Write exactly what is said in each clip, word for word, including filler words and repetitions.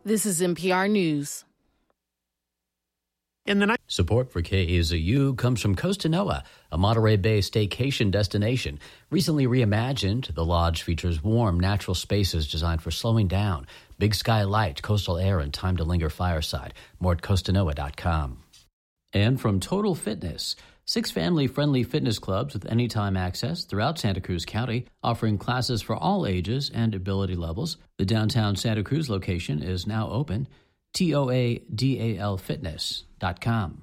This is N P R News. In the night. Support for K A Z U comes from Costa Noa, a Monterey Bay staycation destination. Recently reimagined, the lodge features warm, natural spaces designed for slowing down, big sky light, coastal air, and time to linger fireside. More at costa noa dot com. And from Total Fitness, six family-friendly fitness clubs with anytime access throughout Santa Cruz County, offering classes for all ages and ability levels. The downtown Santa Cruz location is now open. T O A D A L fitness dot com.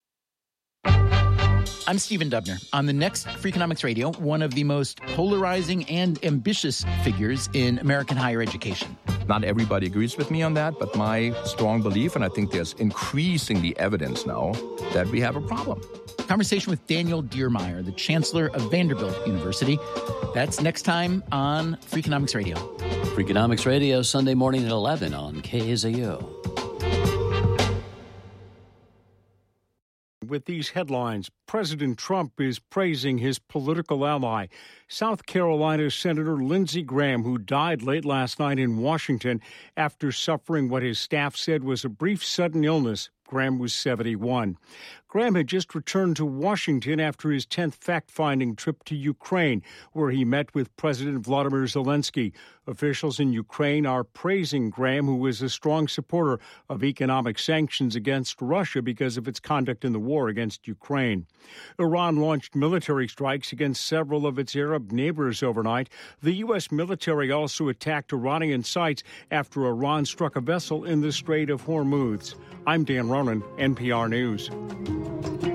I'm Stephen Dubner. On the next Freakonomics Radio, one of the most polarizing and ambitious figures in American higher education. Not everybody agrees with me on that, but my strong belief, and I think there's increasingly evidence now, that we have a problem. Conversation with Daniel Diermeier, the Chancellor of Vanderbilt University. That's next time on Freakonomics Radio. Freakonomics Radio, Sunday morning at eleven on K A Z U. With these headlines, President Trump is praising his political ally, South Carolina Senator Lindsey Graham, who died late last night in Washington after suffering what his staff said was a brief sudden illness. Graham was seventy-one. Graham had just returned to Washington after his tenth fact-finding trip to Ukraine, where he met with President Vladimir Zelensky. Officials in Ukraine are praising Graham, who is a strong supporter of economic sanctions against Russia because of its conduct in the war against Ukraine. Iran launched military strikes against several of its Arab neighbors overnight. The U S military also attacked Iranian sites after Iran struck a vessel in the Strait of Hormuz. I'm Dan Ronan, N P R News.